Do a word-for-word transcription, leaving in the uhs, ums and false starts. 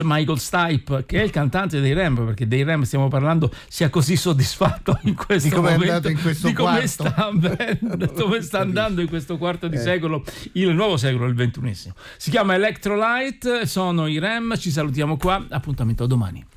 Michael Stipe, che è il cantante dei Rem, perché dei Rem stiamo parlando, sia così soddisfatto in questo di come momento, è in questo di come quarto. sta, come sta andando in questo quarto di eh. secolo, il nuovo secolo, il ventunesimo. Si chiama Electrolyte, sono i Rem, ci salutiamo qua, appuntamento a domani.